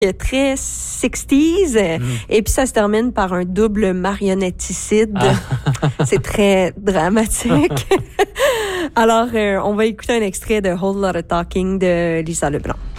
très 60s. Et puis ça se termine par un double marionnetticide. C'est très dramatique. Alors, on va écouter un extrait de Whole Lotta Talking de Lisa Leblanc.